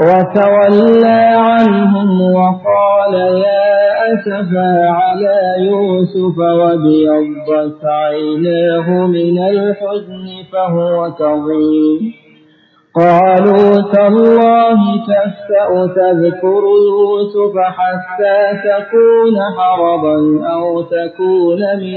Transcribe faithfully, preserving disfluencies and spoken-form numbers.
وتولى عنهم وقال يا أسفا على يوسف وابيضت عيناه من الحزن فهو كظيم قالوا تالله تفتأ تذكر يوسف حتى تكون حرضا أو تكون من